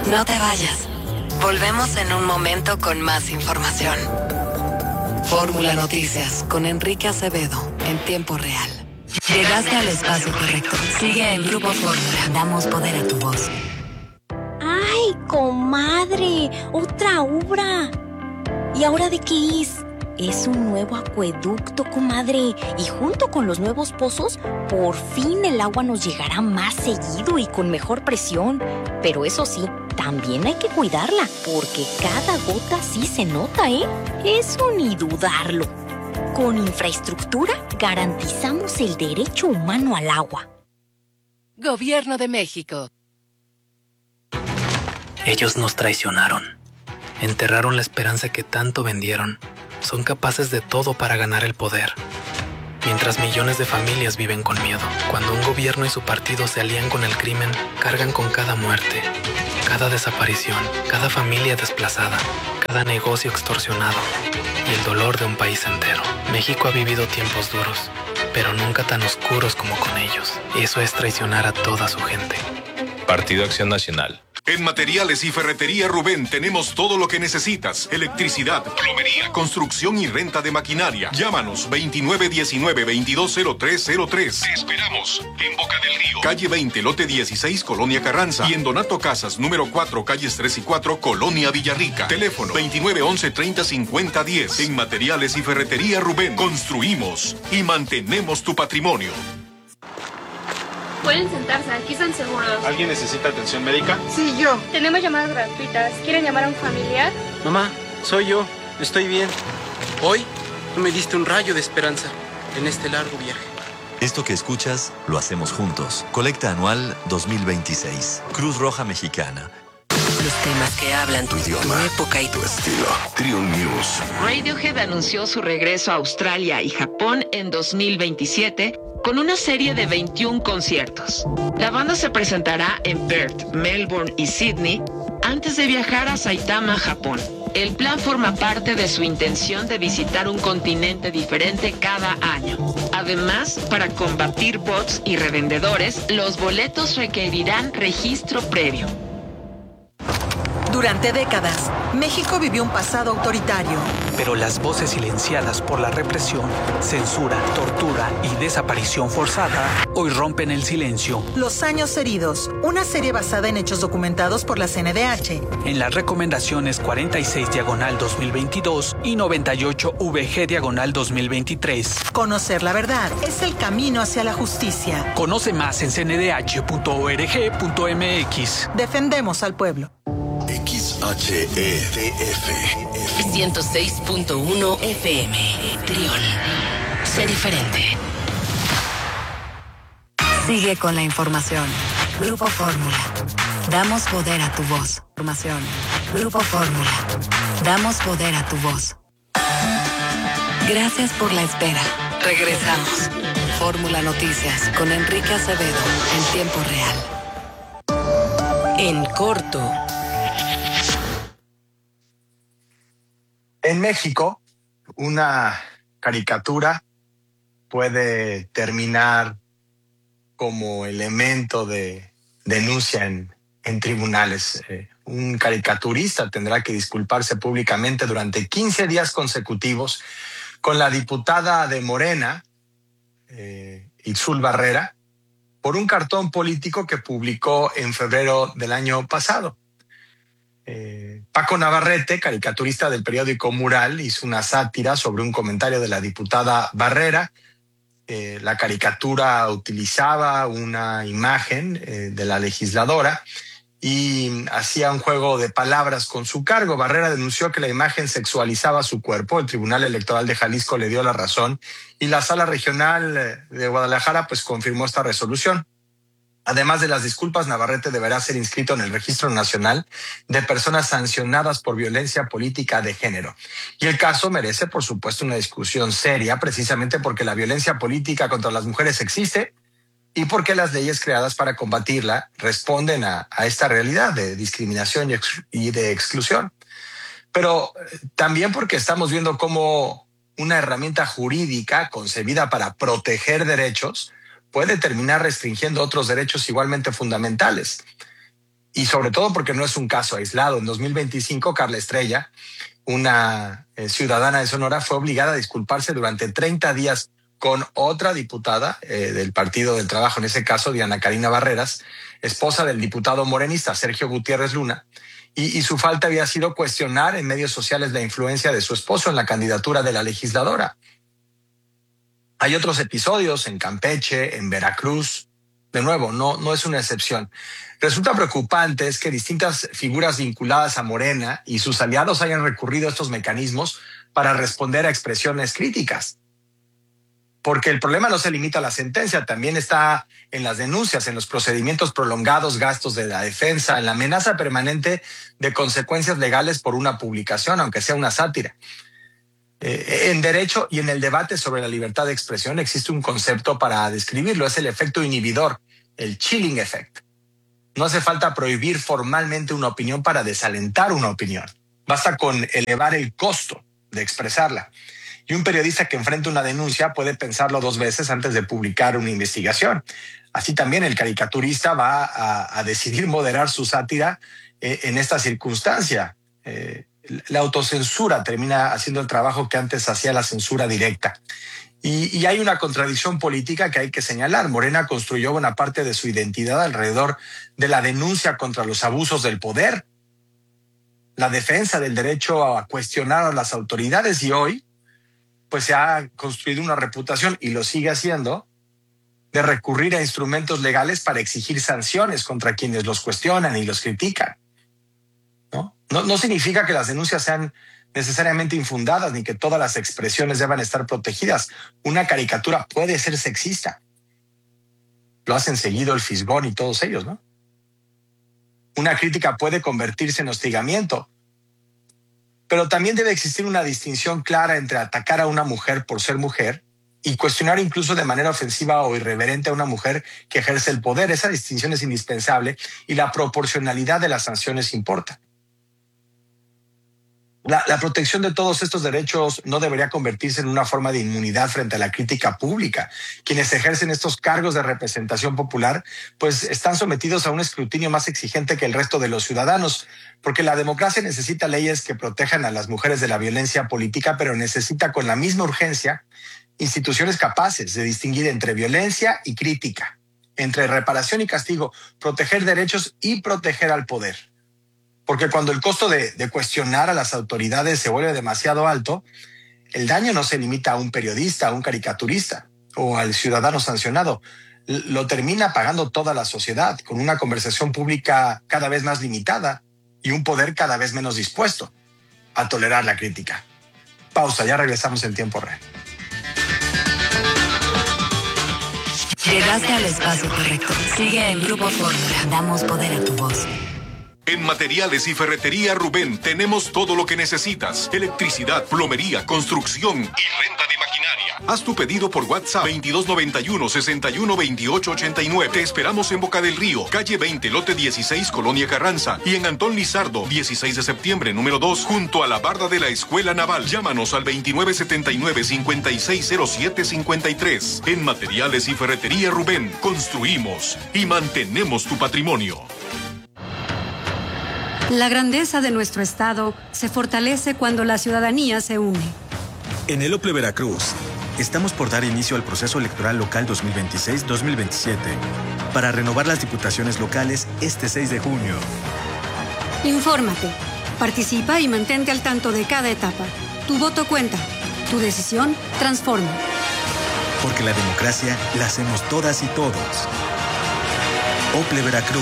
No te vayas. Volvemos en un momento con más información. Fórmula Noticias con Enrique Acevedo en tiempo real. Llegaste al espacio correcto. Sigue en Grupo Fórmula. Damos poder a tu voz. ¡Ay, comadre! ¡Otra obra! ¿Y ahora de qué es? Es un nuevo acueducto, comadre. Y junto con los nuevos pozos, por fin el agua nos llegará más seguido y con mejor presión. Pero eso sí, también hay que cuidarla, porque cada gota sí se nota, ¿eh? Eso ni dudarlo. Con infraestructura garantizamos el derecho humano al agua. Gobierno de México. Ellos nos traicionaron. Enterraron la esperanza que tanto vendieron. Son capaces de todo para ganar el poder. Mientras millones de familias viven con miedo. Cuando un gobierno y su partido se alían con el crimen, cargan con cada muerte, cada desaparición, cada familia desplazada, cada negocio extorsionado y el dolor de un país entero. México ha vivido tiempos duros, pero nunca tan oscuros como con ellos. Eso es traicionar a toda su gente. Partido Acción Nacional. En Materiales y Ferretería Rubén tenemos todo lo que necesitas. Electricidad, plomería, construcción y renta de maquinaria. Llámanos 2919-220303. Te esperamos en Boca del Río. Calle 20, lote 16, Colonia Carranza. Y en Donato Casas, número 4, calles 3 y 4, Colonia Villarrica. Teléfono 2911-305010. En Materiales y Ferretería Rubén construimos y mantenemos tu patrimonio. Pueden sentarse, aquí están seguros. ¿Alguien necesita atención médica? Sí, yo. Tenemos llamadas gratuitas. ¿Quieren llamar a un familiar? Mamá, soy yo. Estoy bien. Hoy me diste un rayo de esperanza en este largo viaje. Esto que escuchas, lo hacemos juntos. Colecta anual 2026. Cruz Roja Mexicana. Los temas que hablan tu idioma, época y tu estilo. Trio News. Radiohead anunció su regreso a Australia y Japón en 2027 con una serie de 21 conciertos. La banda se presentará en Perth, Melbourne y Sydney antes de viajar a Saitama, Japón. El plan forma parte de su intención de visitar un continente diferente cada año. Además, para combatir bots y revendedores, los boletos requerirán registro previo. Durante décadas, México vivió un pasado autoritario. Pero las voces silenciadas por la represión, censura, tortura y desaparición forzada hoy rompen el silencio. Los años heridos, una serie basada en hechos documentados por la CNDH. En las recomendaciones 46/2022 y 98-VG/2023. Conocer la verdad es el camino hacia la justicia. Conoce más en cndh.org.mx. Defendemos al pueblo. XHEDF 106.1 FM. Trión. Sé diferente. Sigue con la información. Grupo Fórmula. Damos poder a tu voz. Información. Grupo Fórmula. Damos poder a tu voz. Gracias por la espera. Regresamos. Fórmula Noticias con Enrique Acevedo en tiempo real. En corto. En México, una caricatura puede terminar como elemento de denuncia en tribunales. Un caricaturista tendrá que disculparse públicamente durante 15 días consecutivos con la diputada de Morena, Itzul Barrera, por un cartón político que publicó en febrero del año pasado. Paco Navarrete, caricaturista del periódico Mural, hizo una sátira sobre un comentario de la diputada Barrera. La caricatura utilizaba una imagen de la legisladora y hacía un juego de palabras con su cargo. Barrera denunció que la imagen sexualizaba su cuerpo. El Tribunal Electoral de Jalisco le dio la razón y la Sala Regional de Guadalajara pues confirmó esta resolución. Además de las disculpas, Navarrete deberá ser inscrito en el Registro Nacional de Personas Sancionadas por Violencia Política de Género. Y el caso merece, por supuesto, una discusión seria, precisamente porque la violencia política contra las mujeres existe y porque las leyes creadas para combatirla responden a esta realidad de discriminación y de exclusión. Pero también porque estamos viendo cómo una herramienta jurídica concebida para proteger derechos puede terminar restringiendo otros derechos igualmente fundamentales. y sobre todo porque no es un caso aislado. En 2025, Carla Estrella, una ciudadana de Sonora, fue obligada a disculparse durante 30 días con otra diputada del Partido del Trabajo, en ese caso Diana Karina Barreras, esposa del diputado morenista Sergio Gutiérrez Luna, y su falta había sido cuestionar en medios sociales la influencia de su esposo en la candidatura de la legisladora. Hay otros episodios en Campeche, en Veracruz. De nuevo, no es una excepción. Resulta preocupante es que distintas figuras vinculadas a Morena y sus aliados hayan recurrido a estos mecanismos para responder a expresiones críticas. Porque el problema no se limita a la sentencia, también está en las denuncias, en los procedimientos prolongados, gastos de la defensa, en la amenaza permanente de consecuencias legales por una publicación, aunque sea una sátira. En derecho y en el debate sobre la libertad de expresión existe un concepto para describirlo, es el efecto inhibidor, el chilling effect. No hace falta prohibir formalmente una opinión para desalentar una opinión. Basta con elevar el costo de expresarla. Y un periodista que enfrenta una denuncia puede pensarlo 2 veces antes de publicar una investigación. Así también el caricaturista va a decidir moderar su sátira en esta circunstancia. La autocensura termina haciendo el trabajo que antes hacía la censura directa. Y hay una contradicción política que hay que señalar. Morena construyó buena parte de su identidad alrededor de la denuncia contra los abusos del poder, la defensa del derecho a cuestionar a las autoridades, y hoy pues se ha construido una reputación, y lo sigue haciendo, de recurrir a instrumentos legales para exigir sanciones contra quienes los cuestionan y los critican. No significa que las denuncias sean necesariamente infundadas ni que todas las expresiones deban estar protegidas. Una caricatura puede ser sexista. Lo hacen seguido el Fisgón y todos ellos, ¿no? Una crítica puede convertirse en hostigamiento. Pero también debe existir una distinción clara entre atacar a una mujer por ser mujer y cuestionar incluso de manera ofensiva o irreverente a una mujer que ejerce el poder. Esa distinción es indispensable y la proporcionalidad de las sanciones importa. La protección de todos estos derechos no debería convertirse en una forma de inmunidad frente a la crítica pública. Quienes ejercen estos cargos de representación popular, pues están sometidos a un escrutinio más exigente que el resto de los ciudadanos, porque la democracia necesita leyes que protejan a las mujeres de la violencia política, pero necesita con la misma urgencia instituciones capaces de distinguir entre violencia y crítica, entre reparación y castigo, proteger derechos y proteger al poder. Porque cuando el costo de cuestionar a las autoridades se vuelve demasiado alto, el daño no se limita a un periodista, a un caricaturista o al ciudadano sancionado. Lo termina pagando toda la sociedad, con una conversación pública cada vez más limitada y un poder cada vez menos dispuesto a tolerar la crítica. Pausa, ya regresamos en tiempo real. Llegaste al espacio correcto. Sigue en Grupo Fórmula. Damos poder a tu voz. En Materiales y Ferretería Rubén tenemos todo lo que necesitas. Electricidad, plomería, construcción y renta de maquinaria. Haz tu pedido por WhatsApp 2291-612889. Te esperamos en Boca del Río, calle 20, lote 16, Colonia Carranza. Y en Antón Lizardo, 16 de septiembre, número 2, junto a la barda de la Escuela Naval. Llámanos al 2979-560753. En Materiales y Ferretería Rubén, construimos y mantenemos tu patrimonio. La grandeza de nuestro estado se fortalece cuando la ciudadanía se une. En el OPLE Veracruz, estamos por dar inicio al proceso electoral local 2026-2027 para renovar las diputaciones locales este 6 de junio. Infórmate, participa y mantente al tanto de cada etapa. Tu voto cuenta, tu decisión transforma. Porque la democracia la hacemos todas y todos. OPLE Veracruz.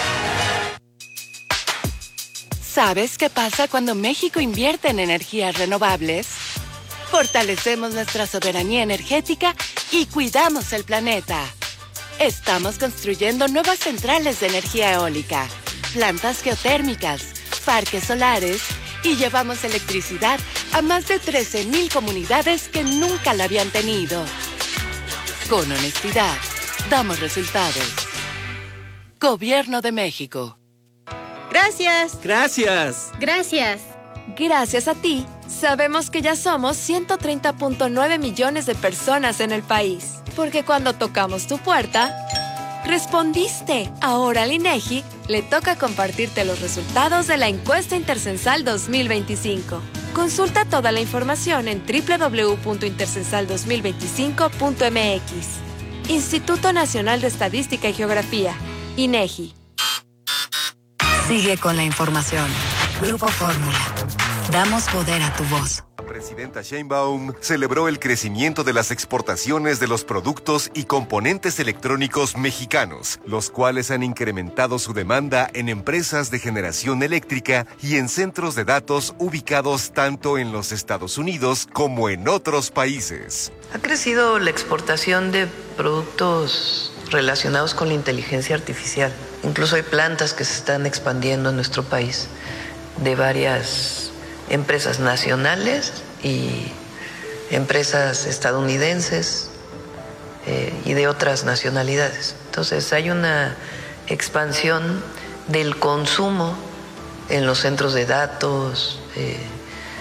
¿Sabes qué pasa cuando México invierte en energías renovables? Fortalecemos nuestra soberanía energética y cuidamos el planeta. Estamos construyendo nuevas centrales de energía eólica, plantas geotérmicas, parques solares y llevamos electricidad a más de 13,000 comunidades que nunca la habían tenido. Con honestidad, damos resultados. Gobierno de México. Gracias. Gracias. Gracias. Gracias a ti, sabemos que ya somos 130.9 millones de personas en el país. Porque cuando tocamos tu puerta, ¡Respondiste! Ahora al INEGI le toca compartirte los resultados de la encuesta Intercensal 2025. Consulta toda la información en www.intercensal2025.mx. Instituto Nacional de Estadística y Geografía, INEGI. Sigue con la información. Grupo Fórmula. Damos poder a tu voz. La presidenta Sheinbaum celebró el crecimiento de las exportaciones de los productos y componentes electrónicos mexicanos, los cuales han incrementado su demanda en empresas de generación eléctrica y en centros de datos ubicados tanto en los Estados Unidos como en otros países. Ha crecido la exportación de productos relacionados con la inteligencia artificial. Incluso hay plantas que se están expandiendo en nuestro país de varias empresas nacionales y empresas estadounidenses y de otras nacionalidades. Entonces hay una expansión del consumo en los centros de datos,